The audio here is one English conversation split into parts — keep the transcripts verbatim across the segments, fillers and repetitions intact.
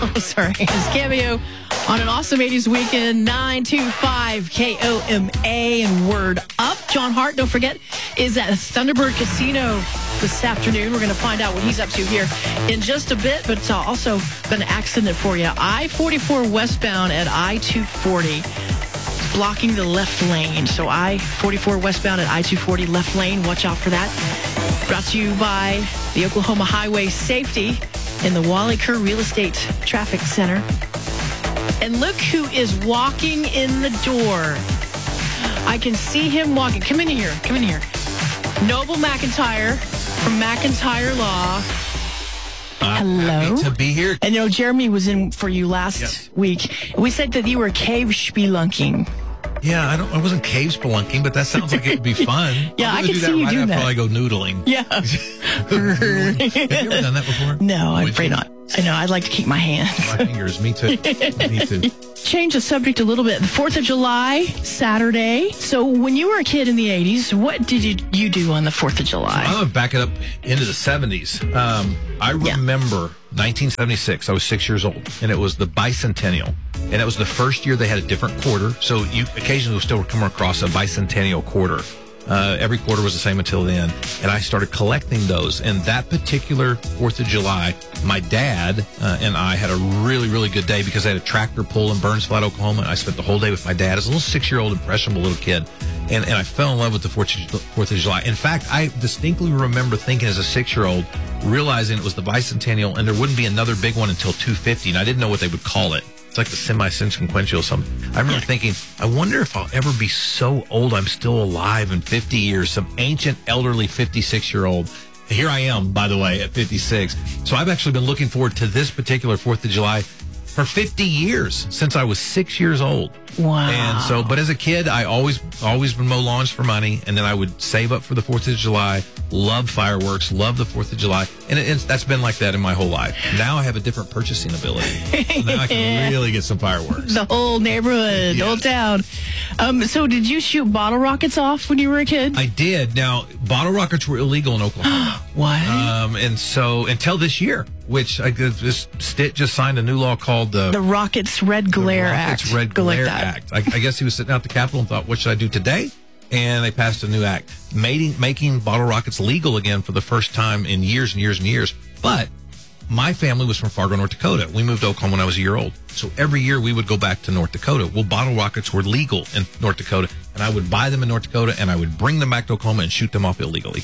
Oh, sorry. It's Cameo on an awesome eighties weekend, nine two five K O M A and Word Up. John Hart, don't forget, is at Thunderbird Casino this afternoon. We're going to find out what he's up to here in just a bit, but uh, also been an accident for you. I forty-four westbound at I two forty. Blocking the left lane. So I forty-four westbound at I two forty left lane. Watch out for that. Brought to you by the Oklahoma Highway Safety in the Wally Kerr Real Estate Traffic Center. And look who is walking in the door. I can see him walking. Come in here. Come in here. Noble McIntyre from McIntyre Law. Uh, Hello. Happy to be here. And you know, Jeremy was in for you last Yep. week. We said that you were cave spelunking. Yeah, I don't. I wasn't cave spelunking, but that sounds like it would be fun. Yeah, I'm I gonna can do see that you right doing after that. I go noodling. Yeah. Noodling. Have you ever done that before? No, I'm Would afraid you? not. I know. I'd like to keep my hands. My fingers. Me too. Me too. Change the subject a little bit. The fourth of July, Saturday. So when you were a kid in the eighties, what did you, you do on the fourth of July? I'm gonna back it up into the seventies. Um, I Yeah. remember nineteen seventy-six. I was six years old, and it was the bicentennial, and it was the first year they had a different quarter. So you occasionally will still come across a bicentennial quarter. Uh, every quarter was the same until then, and I started collecting those. And that particular fourth of July, my dad uh, and I had a really, really good day because I had a tractor pull in Burns Flat, Oklahoma. I spent the whole day with my dad as a little six-year-old impressionable little kid, and, and I fell in love with the fourth of July. In fact, I distinctly remember thinking as a six-year-old, realizing it was the bicentennial, and there wouldn't be another big one until two fifty, and I didn't know what they would call it. It's like the semi-cinquential or something. I remember thinking, I wonder if I'll ever be so old I'm still alive in fifty years, some ancient, elderly fifty-six-year-old. Here I am, by the way, at fifty-six. So I've actually been looking forward to this particular fourth of July for fifty years, since I was six years old. Wow. And so, but as a kid, I always, always would mow lawns for money, and then I would save up for the fourth of July, love fireworks, love the fourth of July, and it, it's, that's been like that in my whole life. Now I have a different purchasing ability. So now I can really get some fireworks. The whole neighborhood, the whole Yes. town. Um, so did you shoot bottle rockets off when you were a kid? I did. Now, bottle rockets were illegal in Oklahoma. What? Um, and so until this year, which I this Stitt just signed a new law called the, the Rockets Red Glare the Act. Rockets Red Go like Glare that. Act. I, I guess he was sitting out at the Capitol and thought, what should I do today? And they passed a new act, making, making bottle rockets legal again for the first time in years and years and years. But my family was from Fargo, North Dakota. We moved to Oklahoma when I was a year old. So every year we would go back to North Dakota. Well, bottle rockets were legal in North Dakota, and I would buy them in North Dakota, and I would bring them back to Oklahoma and shoot them off illegally.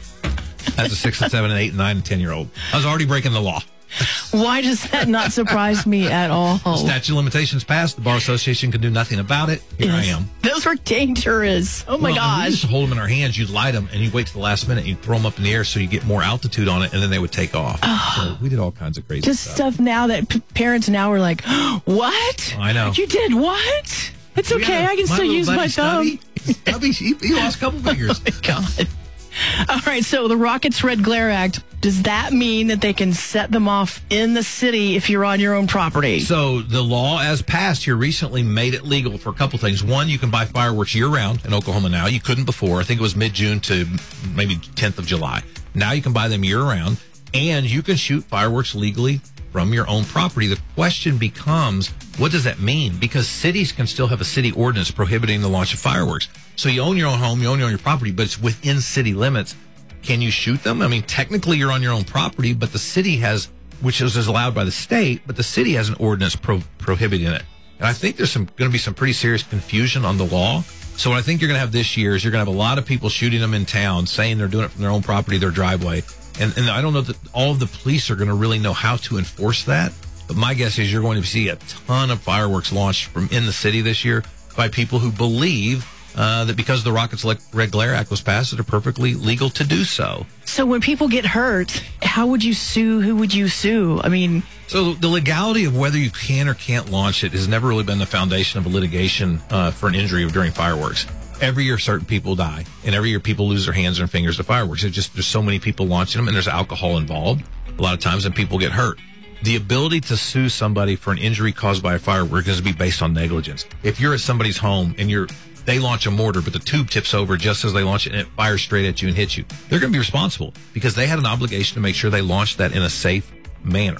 As a six and seven and eight and nine and ten year old, I was already breaking the law. Why does that not surprise me at all? Statute of limitations passed. The Bar Association can do nothing about it. Here Yes. I am. Those were dangerous. Oh my Well, and we used gosh. to hold them in our hands. You'd light them, and you'd wait to the last minute. You'd throw them up in the air so you get more altitude on it, and then they would take off. So we did all kinds of crazy Just stuff. stuff now that p- parents now are like, what? I know. You did what? It's We okay. got I can my still little use my buddy thumb. Stubby. Stubby, he, he lost a couple fingers. God. All right, so the Rockets Red Glare Act, does that mean that they can set them off in the city if you're on your own property? So the law as passed here recently made it legal for a couple things. One, you can buy fireworks year-round in Oklahoma now. You couldn't before. I think it was mid-June to maybe tenth of July. Now you can buy them year-round, and you can shoot fireworks legally from your own property. The question becomes, what does that mean? Because cities can still have a city ordinance prohibiting the launch of fireworks. So you own your own home, you own your own property, but it's within city limits. Can you shoot them? I mean, technically you're on your own property, but the city has, which is allowed by the state, but the city has an ordinance pro- prohibiting it. And I think there's some going to be some pretty serious confusion on the law. So what I think you're going to have this year is you're going to have a lot of people shooting them in town, saying they're doing it from their own property, their driveway. And, and I don't know that all of the police are going to really know how to enforce that. But my guess is you're going to see a ton of fireworks launched from in the city this year by people who believe uh, that because the Rockets Red Glare Act was passed, that are perfectly legal to do so. So when people get hurt, how would you sue? Who would you sue? I mean, So the legality of whether you can or can't launch it has never really been the foundation of a litigation uh, for an injury during fireworks. Every year, certain people die, and every year people lose their hands and fingers to fireworks. It's just there's so many people launching them, and there's alcohol involved a lot of times, and people get hurt. The ability to sue somebody for an injury caused by a firework is to be based on negligence. If you're at somebody's home and you're they launch a mortar, but the tube tips over just as they launch it and it fires straight at you and hits you, they're going to be responsible because they had an obligation to make sure they launched that in a safe manner.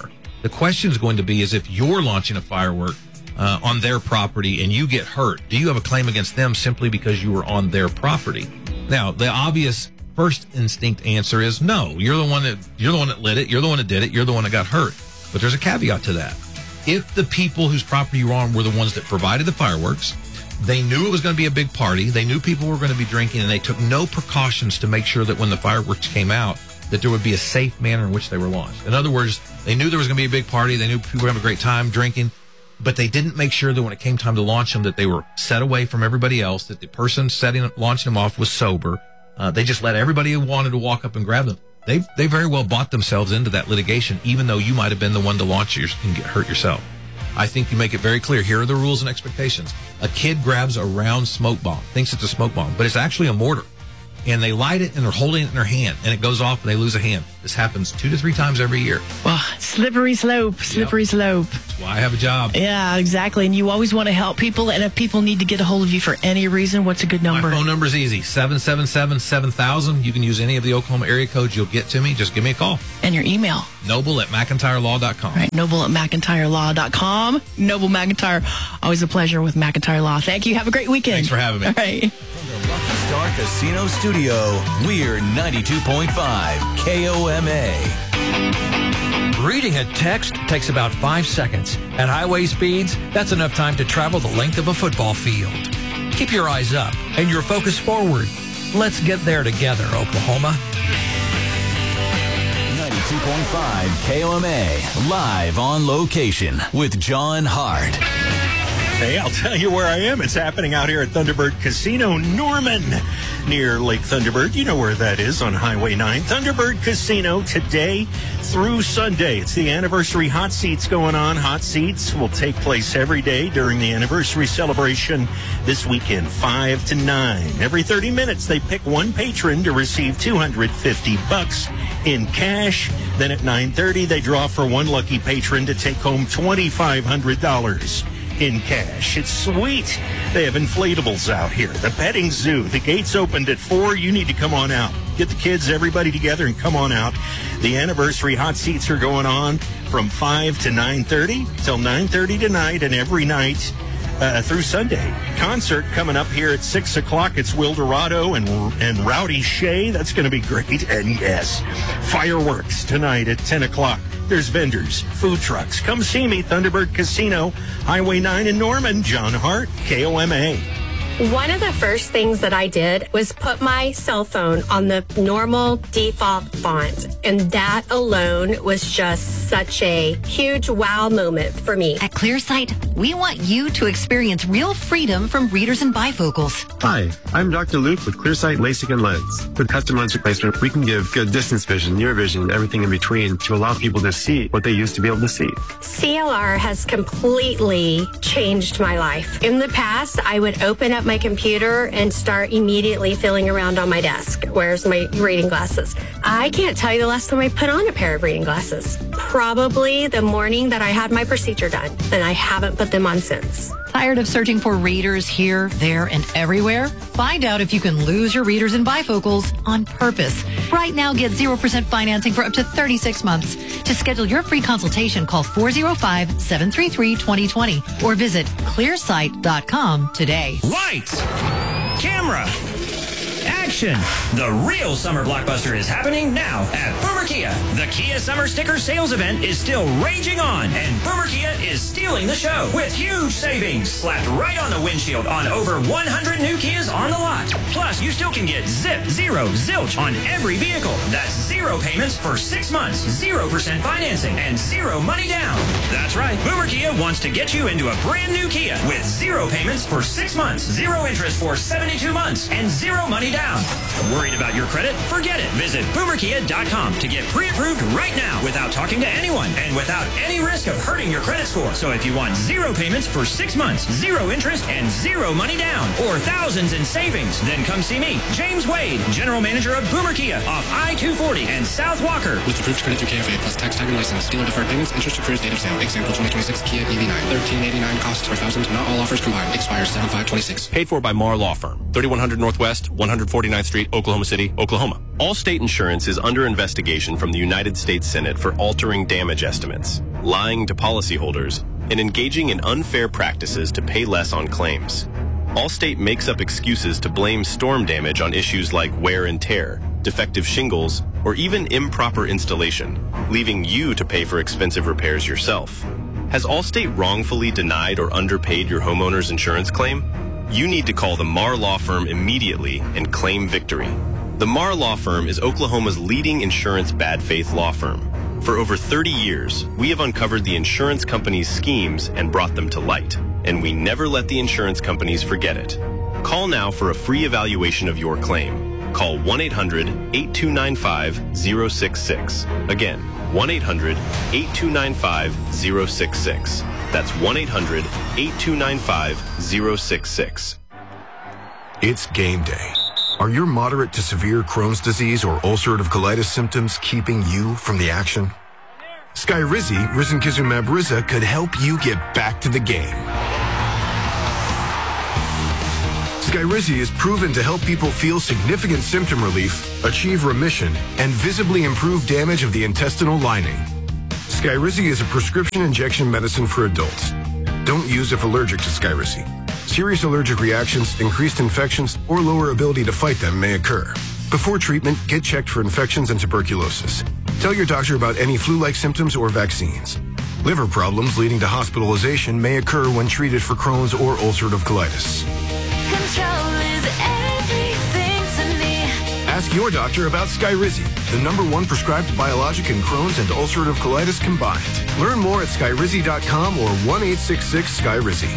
The question is going to be is if you're launching a firework uh, on their property and you get hurt, do you have a claim against them simply because you were on their property? Now, the obvious first instinct answer is no. You're the one that you're the one that lit it. You're the one that did it. You're the one that got hurt. But there's a caveat to that. If the people whose property you were on were the ones that provided the fireworks, they knew it was going to be a big party, they knew people were going to be drinking, and they took no precautions to make sure that when the fireworks came out, that there would be a safe manner in which they were launched. In other words, they knew there was going to be a big party, they knew people were going to have a great time drinking, but they didn't make sure that when it came time to launch them, that they were set away from everybody else, that the person setting launching them off was sober. Uh, they just let everybody who wanted to walk up and grab them. They they very well bought themselves into that litigation, even though you might have been the one to launch yours and get hurt yourself. I think you make it very clear. Here are the rules and expectations. A kid grabs a round smoke bomb, thinks it's a smoke bomb, but it's actually a mortar. And they light it and they're holding it in their hand and it goes off and they lose a hand. This happens two to three times every year. Well, slippery slope, slippery yep. slope. That's why I have a job. Yeah, exactly. And you always want to help people. And if people need to get a hold of you for any reason, what's a good number? My phone number is easy, seven seven seven, seven thousand. You can use any of the Oklahoma area codes. You'll get to me. Just give me a call. And your email? Noble at McIntyre Law dot com. All right, Noble at McIntyre Law dot com. Noble McIntyre, always a pleasure with McIntyre Law. Thank you. Have a great weekend. Thanks for having me. All right. From the Lucky Star Casino Studio, we're ninety-two point five K O M A. Reading a text takes about five seconds. At highway speeds, that's enough time to travel the length of a football field. Keep your eyes up and your focus forward. Let's get there together, Oklahoma. ninety-two point five K O M A, live on location with John Hart. Hey, I'll tell you where I am. It's happening out here at Thunderbird Casino, Norman, near Lake Thunderbird. You know where that is on Highway nine. Thunderbird Casino today through Sunday. It's the anniversary hot seats going on. Hot seats will take place every day during the anniversary celebration this weekend, five to nine. Every thirty minutes, they pick one patron to receive two hundred fifty bucks in cash. Then at nine thirty, they draw for one lucky patron to take home twenty-five hundred dollars. In cash. It's sweet. They have inflatables out here. The petting zoo. The gates opened at four. You need to come on out. Get the kids, everybody together, and come on out. The anniversary hot seats are going on from five to nine thirty till nine thirty tonight and every night uh, through Sunday. Concert coming up here at six o'clock. It's Wildorado and, and Rowdy Shay. That's going to be great. And yes, fireworks tonight at ten o'clock. There's vendors, food trucks. Come see me, Thunderbird Casino, Highway nine in Norman. John Hart, K O M A. One of the first things that I did was put my cell phone on the normal default font. And that alone was just such a huge wow moment for me. At ClearSight, we want you to experience real freedom from readers and bifocals. Hi, I'm Doctor Luke with ClearSight LASIK and Lens. With custom lens replacement, we can give good distance vision, near vision, and everything in between to allow people to see what they used to be able to see. C L R has completely changed my life. In the past, I would open up my computer and start immediately feeling around on my desk. Where's my reading glasses? I can't tell you the last time I put on a pair of reading glasses. Probably the morning that I had my procedure done, and I haven't put them on since. Tired of searching for readers here, there, and everywhere? Find out if you can lose your readers and bifocals on purpose. Right now, get zero percent financing for up to thirty-six months. To schedule your free consultation, call four oh five, seven three three, two oh two oh or visit clearsight dot com today. Lights, camera, action. The real summer blockbuster is happening now at Boomer Kia. The Kia Summer Sticker Sales Event is still raging on, and Boomer Kia is stealing the show with huge savings slapped right on the windshield on over one hundred new Kias on the lot. Plus, you still can get zip, zero, zilch on every vehicle. That's zero payments for six months, zero percent financing, and zero money down. That's right. Boomer Kia wants to get you into a brand new Kia with zero payments for six months, zero interest for seventy-two months, and zero money down. Worried about your credit? Forget it. Visit boomer kia dot com to get pre-approved right now without talking to anyone and without any risk of hurting your credit score. So if you want zero payments for six months, zero interest, and zero money down, or thousands in savings, then come see me, James Wade, General Manager of Boomer Kia off I two forty and South Walker. With approved credit through K F A plus tax, time, and license. Dealer deferred payments, interest accrues, date of sale. Exam April twenty twenty-six. Kia E V nine. thirteen eighty-nine costs per thousand. Not all offers combined. Expires seven five twenty-six. Paid for by Marr Law Firm. thirty-one hundred Northwest, one hundred forty-ninth Street, Oklahoma City, Oklahoma. Allstate Insurance is under investigation from the United States Senate for altering damage estimates, lying to policyholders, and engaging in unfair practices to pay less on claims. Allstate makes up excuses to blame storm damage on issues like wear and tear, defective shingles, or even improper installation, leaving you to pay for expensive repairs yourself. Has Allstate wrongfully denied or underpaid your homeowner's insurance claim? You need to call the Marr Law Firm immediately and claim victory. The Marr Law Firm is Oklahoma's leading insurance bad faith law firm. For over thirty years, we have uncovered the insurance companies' schemes and brought them to light, and we never let the insurance companies forget it. Call now for a free evaluation of your claim. Call one eight hundred, eight two nine five, zero six six. Again, one eight hundred, eight two nine five, zero six six. That's one eight hundred, eight two nine five, zero six six. It's game day. Are your moderate to severe Crohn's disease or ulcerative colitis symptoms keeping you from the action? Skyrizi, risankizumab Riza, could help you get back to the game. Skyrizi is proven to help people feel significant symptom relief, achieve remission, and visibly improve damage of the intestinal lining. Skyrizi is a prescription injection medicine for adults. Don't use if allergic to Skyrizi. Serious allergic reactions, increased infections, or lower ability to fight them may occur. Before treatment, get checked for infections and tuberculosis. Tell your doctor about any flu-like symptoms or vaccines. Liver problems leading to hospitalization may occur when treated for Crohn's or ulcerative colitis. Control is everything to me. Ask your doctor about Skyrizi, the number one prescribed biologic in Crohn's and ulcerative colitis combined. Learn more at skyrizi dot com or one eight six six Skyrizi.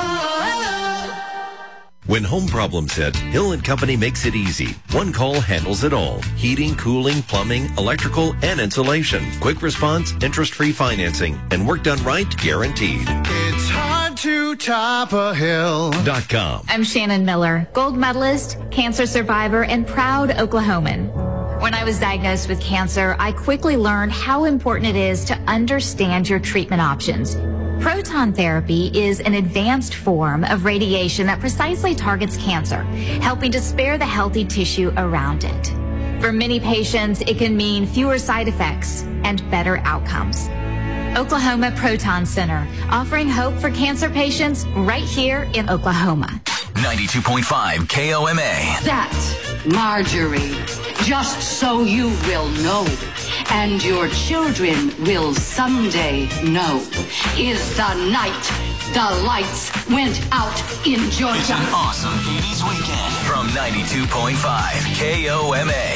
When home problems hit, Hill and Company makes it easy. One call handles it all. Heating, cooling, plumbing, electrical, and insulation. Quick response, interest-free financing, and work done right, guaranteed. It's hard to top a hill. Dot com. I'm Shannon Miller, gold medalist, cancer survivor, and proud Oklahoman. When I was diagnosed with cancer, I quickly learned how important it is to understand your treatment options. Proton therapy is an advanced form of radiation that precisely targets cancer, helping to spare the healthy tissue around it. For many patients, it can mean fewer side effects and better outcomes. Oklahoma Proton Center, offering hope for cancer patients right here in Oklahoma. ninety-two point five K O M A. That, Marjorie, just so you will know, and your children will someday know, is the night the lights went out in Georgia. It's an awesome eighties weekend from ninety-two point five K O M A.